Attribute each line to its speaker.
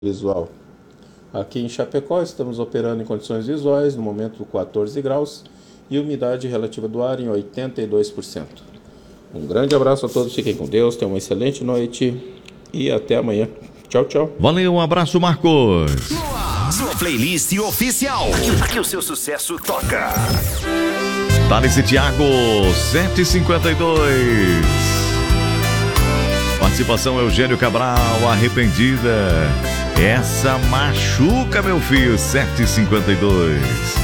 Speaker 1: visual. Aqui em Chapecó estamos operando em condições visuais, no momento 14 graus, e umidade relativa do ar em 82%. Um grande abraço a todos, fiquem com Deus, tenham uma excelente noite e até amanhã. Tchau, tchau.
Speaker 2: Valeu, um abraço, Marcos.
Speaker 3: Sua playlist oficial. Aqui o seu sucesso toca.
Speaker 2: Thales Thiago, 752. Participação Eugênio Cabral, Arrependida. Essa machuca, meu filho, 752.